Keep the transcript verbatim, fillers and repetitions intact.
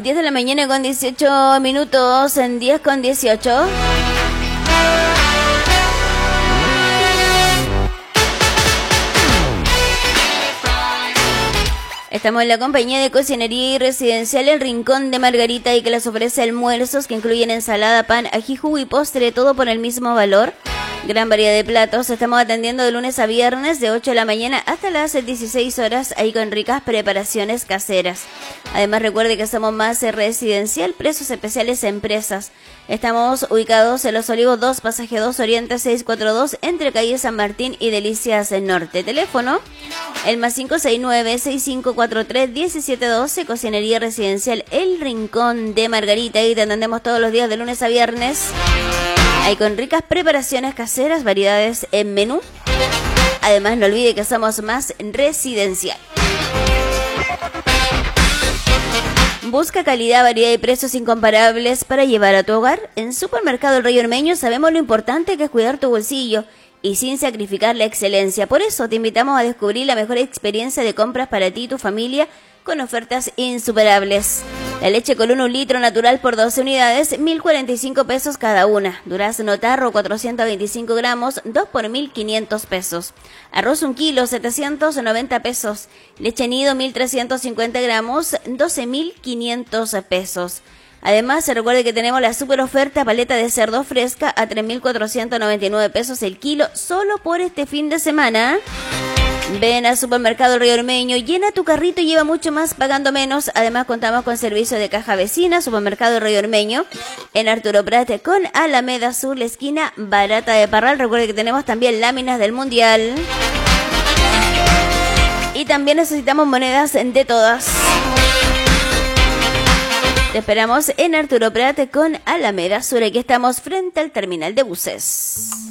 diez de la mañana con dieciocho minutos, en diez con dieciocho. Estamos en la compañía de cocinería y residencial El Rincón de Margarita y que les ofrece almuerzos que incluyen ensalada, pan, ají, jugo y postre, todo por el mismo valor. Gran variedad de platos. Estamos atendiendo de lunes a viernes de ocho de la mañana hasta las dieciséis horas, ahí con ricas preparaciones caseras. Además recuerde que somos más residencial, precios especiales empresas. Estamos ubicados en Los Olivos dos, Pasaje dos, Oriente seiscientos cuarenta y dos, entre calle San Martín y Delicias Norte. Teléfono, el más cinco seis nueve, seis cinco cuatro tres, uno siete uno dos, Cocinería Residencial El Rincón de Margarita. Y te atendemos todos los días de lunes a viernes. Hay con ricas preparaciones caseras, variedades en menú. Además, no olvide que somos más residencial. Busca calidad, variedad y precios incomparables para llevar a tu hogar. En Supermercado El Rey Ormeño sabemos lo importante que es cuidar tu bolsillo y sin sacrificar la excelencia. Por eso te invitamos a descubrir la mejor experiencia de compras para ti y tu familia con ofertas insuperables. La leche Colón un litro natural por doce unidades, mil cuarenta y cinco pesos cada una. Durazno Tarro cuatrocientos veinticinco gramos, dos por mil quinientos pesos. Arroz un kilo, setecientos noventa pesos. Leche Nido mil trescientos cincuenta gramos, doce mil quinientos pesos. Además, se recuerde que tenemos la super oferta paleta de cerdo fresca a tres mil cuatrocientos noventa y nueve pesos el kilo, solo por este fin de semana. Ven al Supermercado El Rey Ormeño, llena tu carrito y lleva mucho más pagando menos. Además, contamos con servicio de caja vecina. Supermercado El Rey Ormeño en Arturo Prat con Alameda Sur, la esquina barata de Parral. Recuerde que tenemos también láminas del Mundial. Y también necesitamos monedas de todas. Te esperamos en Arturo Prat con Alameda Sur. Aquí estamos frente al terminal de buses.